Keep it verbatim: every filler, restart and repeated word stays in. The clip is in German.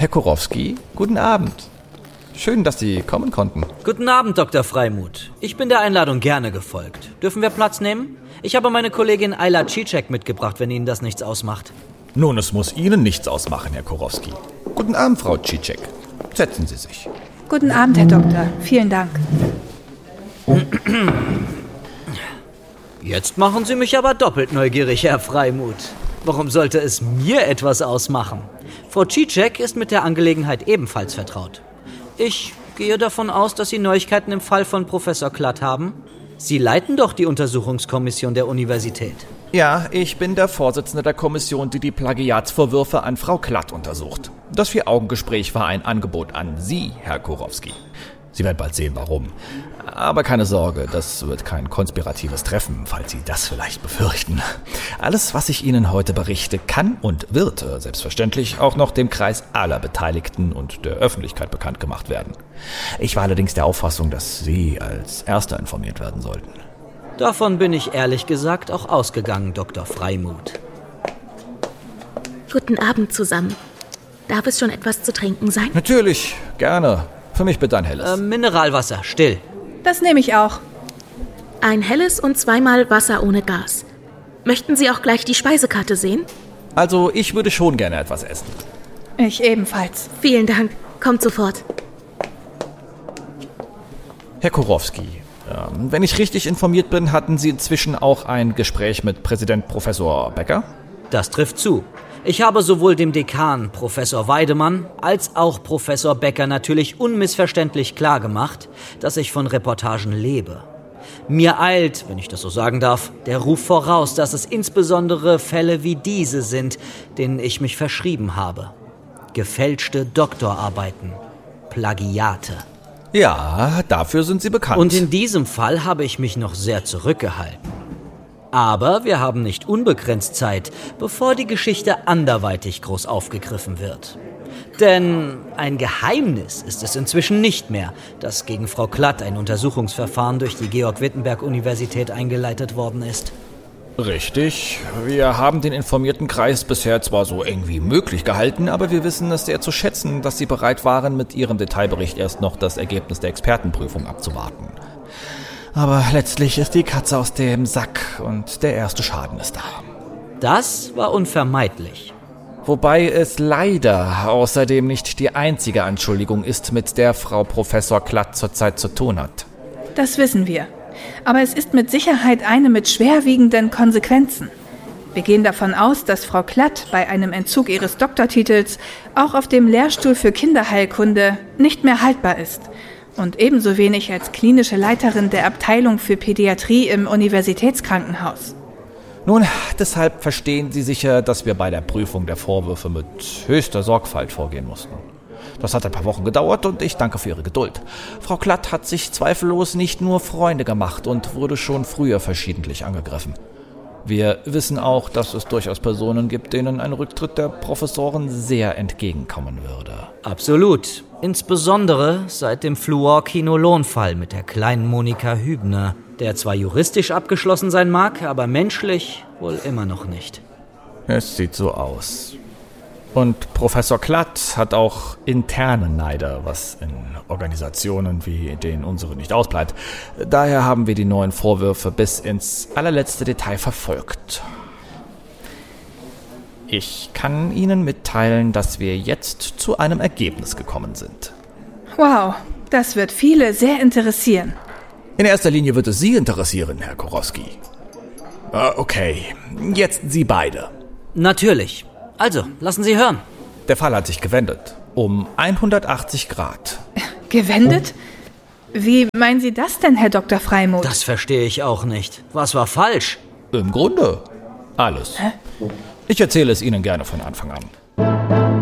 Herr Kurowski, guten Abend. Schön, dass Sie kommen konnten. Guten Abend, Doktor Freimuth. Ich bin der Einladung gerne gefolgt. Dürfen wir Platz nehmen? Ich habe meine Kollegin Ayla Cicek mitgebracht, wenn Ihnen das nichts ausmacht. Nun, es muss Ihnen nichts ausmachen, Herr Kurowski. Guten Abend, Frau Cicek. Setzen Sie sich. Guten Abend, Herr Doktor. Vielen Dank. Jetzt machen Sie mich aber doppelt neugierig, Herr Freimuth. Warum sollte es mir etwas ausmachen? Frau Cicek ist mit der Angelegenheit ebenfalls vertraut. Ich gehe davon aus, dass Sie Neuigkeiten im Fall von Professor Klatt haben. Sie leiten doch die Untersuchungskommission der Universität. Ja, ich bin der Vorsitzende der Kommission, die die Plagiatsvorwürfe an Frau Klatt untersucht. Das Vier-Augen-Gespräch war ein Angebot an Sie, Herr Kurowski. Sie werden bald sehen, warum. Aber keine Sorge, das wird kein konspiratives Treffen, falls Sie das vielleicht befürchten. Alles, was ich Ihnen heute berichte, kann und wird äh, selbstverständlich auch noch dem Kreis aller Beteiligten und der Öffentlichkeit bekannt gemacht werden. Ich war allerdings der Auffassung, dass Sie als Erster informiert werden sollten. Davon bin ich ehrlich gesagt auch ausgegangen, Doktor Freimuth. Guten Abend zusammen. Darf es schon etwas zu trinken sein? Natürlich, gerne. Für mich bitte ein helles. Äh, Mineralwasser, still. Das nehme ich auch. Ein helles und zweimal Wasser ohne Gas. Möchten Sie auch gleich die Speisekarte sehen? Also, ich würde schon gerne etwas essen. Ich ebenfalls. Vielen Dank. Kommt sofort. Herr Kurowski, ähm, wenn ich richtig informiert bin, hatten Sie inzwischen auch ein Gespräch mit Präsident Professor Becker? Das trifft zu. Ich habe sowohl dem Dekan, Professor Weidemann, als auch Professor Becker natürlich unmissverständlich klargemacht, dass ich von Reportagen lebe. Mir eilt, wenn ich das so sagen darf, der Ruf voraus, dass es insbesondere Fälle wie diese sind, denen ich mich verschrieben habe. Gefälschte Doktorarbeiten. Plagiate. Ja, dafür sind Sie bekannt. Und in diesem Fall habe ich mich noch sehr zurückgehalten. Aber wir haben nicht unbegrenzt Zeit, bevor die Geschichte anderweitig groß aufgegriffen wird. Denn ein Geheimnis ist es inzwischen nicht mehr, dass gegen Frau Klatt ein Untersuchungsverfahren durch die Georg-Wittenberg-Universität eingeleitet worden ist. Richtig. Wir haben den informierten Kreis bisher zwar so eng wie möglich gehalten, aber wir wissen es sehr zu schätzen, dass Sie bereit waren, mit Ihrem Detailbericht erst noch das Ergebnis der Expertenprüfung abzuwarten. Aber letztlich ist die Katze aus dem Sack und der erste Schaden ist da. Das war unvermeidlich. Wobei es leider außerdem nicht die einzige Anschuldigung ist, mit der Frau Professor Klatt zurzeit zu tun hat. Das wissen wir. Aber es ist mit Sicherheit eine mit schwerwiegenden Konsequenzen. Wir gehen davon aus, dass Frau Klatt bei einem Entzug ihres Doktortitels auch auf dem Lehrstuhl für Kinderheilkunde nicht mehr haltbar ist. Und ebenso wenig als klinische Leiterin der Abteilung für Pädiatrie im Universitätskrankenhaus. Nun, deshalb verstehen Sie sicher, dass wir bei der Prüfung der Vorwürfe mit höchster Sorgfalt vorgehen mussten. Das hat ein paar Wochen gedauert und ich danke für Ihre Geduld. Frau Klatt hat sich zweifellos nicht nur Freunde gemacht und wurde schon früher verschiedentlich angegriffen. Wir wissen auch, dass es durchaus Personen gibt, denen ein Rücktritt der Professoren sehr entgegenkommen würde. Absolut. Insbesondere seit dem Fluor-Kinolon-Fall mit der kleinen Monika Hübner, der zwar juristisch abgeschlossen sein mag, aber menschlich wohl immer noch nicht. Es sieht so aus. Und Professor Klatt hat auch interne Neider, was in Organisationen wie den unseren nicht ausbleibt. Daher haben wir die neuen Vorwürfe bis ins allerletzte Detail verfolgt. Ich kann Ihnen mitteilen, dass wir jetzt zu einem Ergebnis gekommen sind. Wow, das wird viele sehr interessieren. In erster Linie wird es Sie interessieren, Herr Kurowski. Uh, okay, jetzt Sie beide. Natürlich. Also, lassen Sie hören. Der Fall hat sich gewendet. Um hundertachtzig Grad. Gewendet? Wie meinen Sie das denn, Herr Doktor Freimuth? Das verstehe ich auch nicht. Was war falsch? Im Grunde alles. Hä? Ich erzähle es Ihnen gerne von Anfang an.